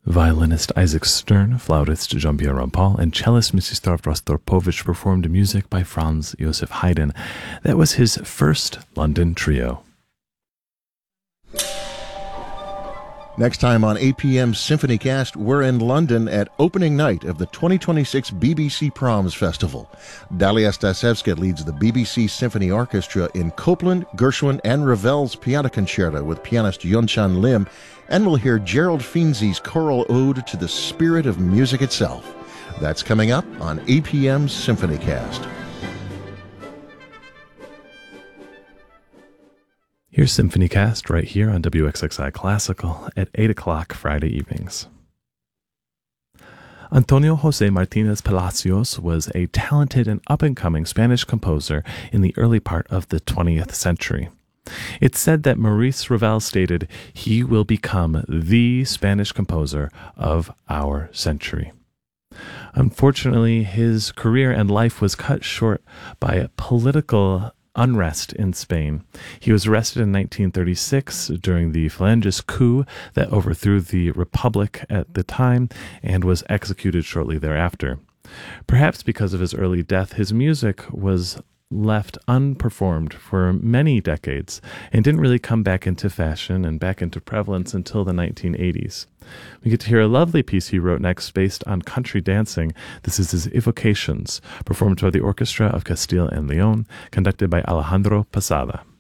Violinist Isaac Stern, flautist Jean-Pierre Rampal, and cellist Mstislav Rostropovich performed music by Franz Joseph Haydn. That was his first London trio. Next time on APM's SymphonyCast, we're in London at opening night of the 2026 BBC Proms Festival. Dalia Stasevska leads the BBC Symphony Orchestra in Copland, Gershwin, and Ravel's Piano Concerto with pianist Yunchan Lim, and we'll hear Gerald Finzi's choral ode to the spirit of music itself. That's coming up on APM's SymphonyCast. Here's SymphonyCast right here on WXXI Classical at 8 o'clock Friday evenings. Antonio José Martínez Palacios was a talented and up-and-coming Spanish composer in the early part of the 20th century. It's said that Maurice Ravel stated, "He will become the Spanish composer of our century." Unfortunately, his career and life was cut short by political unrest in Spain. He was arrested in 1936 during the Falanges coup that overthrew the Republic at the time and was executed shortly thereafter. Perhaps because of his early death, his music was left unperformed for many decades and didn't really come back into fashion and back into prevalence until the 1980s. We get to hear a lovely piece he wrote next based on country dancing. This is his Evocations, performed by the Orchestra of Castile and Leon, conducted by Alejandro Posada.